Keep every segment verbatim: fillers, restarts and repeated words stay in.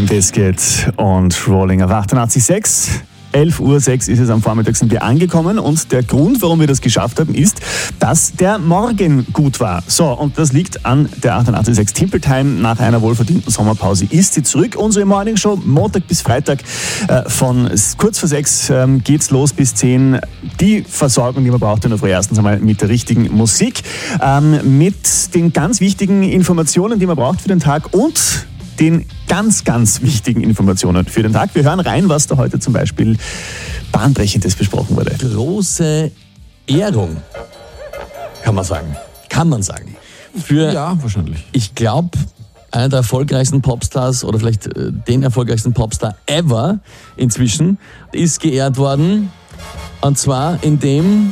Bizkit und Rolling auf achtundachtzig Komma sechs. elf Uhr sechs ist es am Vormittag, sind wir angekommen und der Grund, warum wir das geschafft haben, ist, dass der Morgen gut war. So, und das liegt an der achtundachtzig Komma sechs Temple Time. Nach einer wohlverdienten Sommerpause ist sie zurück. Unsere Morning Show, Montag bis Freitag äh, von kurz vor sechs ähm, geht's los bis zehn. Die Versorgung, die man braucht, dann erstens einmal mit der richtigen Musik, ähm, mit den ganz wichtigen Informationen, die man braucht für den Tag und den ganz, ganz wichtigen Informationen für den Tag. Wir hören rein, was da heute zum Beispiel Bahnbrechendes besprochen wurde. Große Ehrung, kann man sagen. Kann man sagen. Für, ja, wahrscheinlich. Ich glaube, einer der erfolgreichsten Popstars oder vielleicht äh, den erfolgreichsten Popstar ever inzwischen ist geehrt worden. Und zwar indem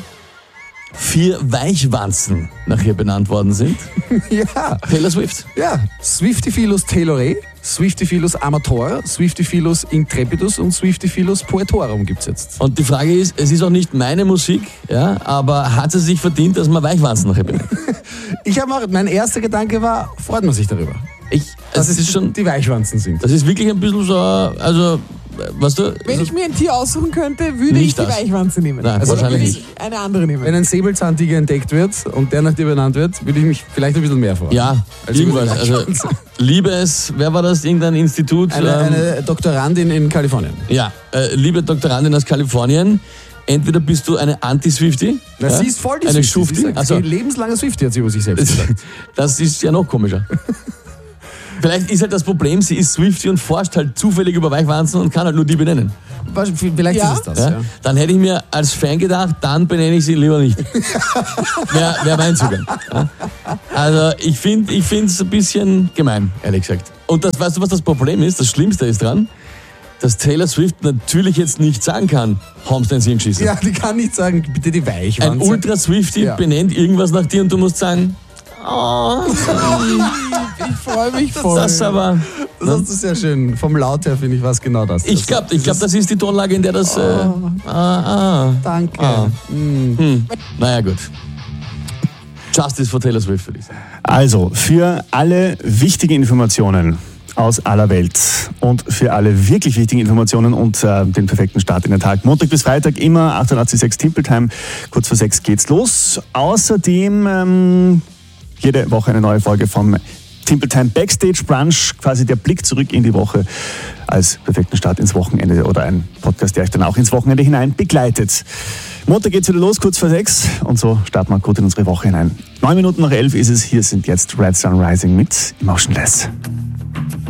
vier Weichwanzen nach ihr benannt worden sind. Ja. Taylor Swift. Ja. Swiftifilus taylori, Swiftifilus amator, Swiftifilus intrepidus und Swiftifilus poetorum gibt's jetzt. Und die Frage ist, es ist auch nicht meine Musik, ja, aber hat sie sich verdient, dass man Weichwanzen nach ihr benennt? Ich habe auch, mein erster Gedanke war, freut man sich darüber. Ich, dass es es ist schon, die Weichwanzen sind. Das ist wirklich ein bisschen so, also, weißt du? Wenn ich mir ein Tier aussuchen könnte, würde Nicht ich die das. Weichwanze nehmen. Nein, also wahrscheinlich würde ich nicht. eine andere nehmen. Wenn ein Säbelzahntiger entdeckt wird und der nach dir benannt wird, würde ich mich vielleicht ein bisschen mehr freuen. Ja, Also irgendwas. Also, Weichwanzen. Liebes, wer war das? Irgendein Institut? Eine, ähm, eine Doktorandin in Kalifornien. Ja, äh, liebe Doktorandin aus Kalifornien, entweder bist du eine Anti-Swiftie, Na, ja, sie ist voll die eine Swiftie. Sie Schufti. ist Also, ein lebenslanger Swiftie, hat sie über sich selbst gesagt. das ist ja noch komischer. Vielleicht ist halt das Problem, sie ist Swiftie und forscht halt zufällig über Weichwanzen und kann halt nur die benennen. Was- Vielleicht Ja? ist es das, Ja? ja. Dann hätte ich mir als Fan gedacht, dann benenne ich sie lieber nicht. Wäre wär mein Zugang. Ja? Also ich finde ich es ein bisschen gemein, ehrlich gesagt. Und das, weißt du, was das Problem ist? Das Schlimmste ist dran, dass Taylor Swift natürlich jetzt nicht sagen kann, haben sie den Sinn geschissen. Ja, die kann nicht sagen, bitte die Weichwanze. Ein Ultra-Swiftie Ja. benennt irgendwas nach dir und du musst sagen, oh, Ich freue mich voll. das aber... Das hast du sehr schön. Vom Laut her finde ich was genau das. Ich glaube, ich glaub, das ist die Tonlage, in der das... Äh, ah, ah, Danke. Ah. Mm. hm. Naja, gut. Justice for Taylor Swift, würde ich sagen. Also, für alle wichtigen Informationen aus aller Welt und für alle wirklich wichtigen Informationen und äh, den perfekten Start in den Tag. Montag bis Freitag immer achtundachtzig Komma sechs Temple Time. Kurz vor sechs geht's los. Außerdem ähm, jede Woche eine neue Folge vom Temple Time Backstage Brunch, quasi der Blick zurück in die Woche als perfekten Start ins Wochenende oder ein Podcast, der euch dann auch ins Wochenende hinein begleitet. Montag geht's wieder los, kurz vor sechs und so starten wir gut in unsere Woche hinein. Neun Minuten nach elf ist es, hier sind jetzt Red Sun Rising mit Emotionless.